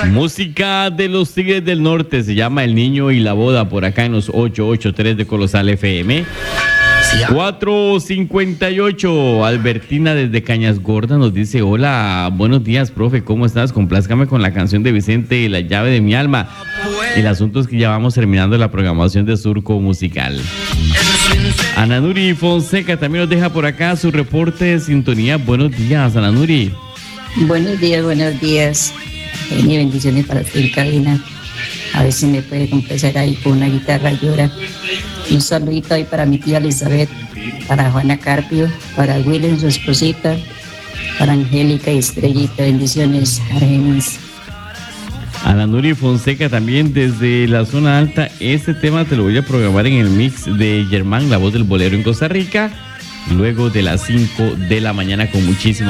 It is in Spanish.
Música de los Tigres del Norte, se llama El Niño y la Boda, por acá en los 883 de Colosal FM. 4:58, Albertina desde Cañas Gordas nos dice: hola, buenos días, profe, ¿cómo estás? Complázcame con la canción de Vicente, La llave de mi alma. El asunto es que ya vamos terminando la programación de Surco Musical. Ana Nuri Fonseca también nos deja por acá su reporte de sintonía. Buenos días, Ana Nuri. Buenos días. Y bendiciones para ti en cabina. A ver si me puede complacer ahí con una guitarra llora. Un saludito ahí para mi tía Elizabeth, para Juana Carpio, para William, su esposita, para Angélica y Estrellita. Bendiciones, Argenis. Ana Nuri Fonseca también desde la zona alta. Este tema te lo voy a programar en el mix de Germán, la voz del bolero en Costa Rica, luego de las 5 de la mañana con muchísimo